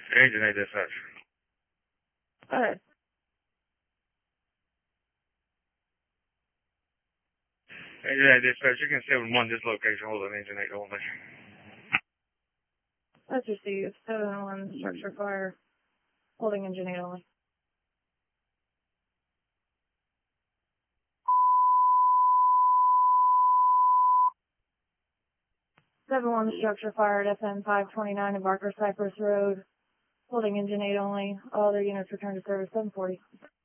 Agent 8 dispatch. Alright. Agent 8 dispatch, you can 7-1 this location, hold on Agent 8 only. That's received. 7-1 structure fire. Holding engine 8 only. Seven-1 structure fire at FM 529 of Barker Cypress Road. Holding engine 8 only. All other units return to service 740.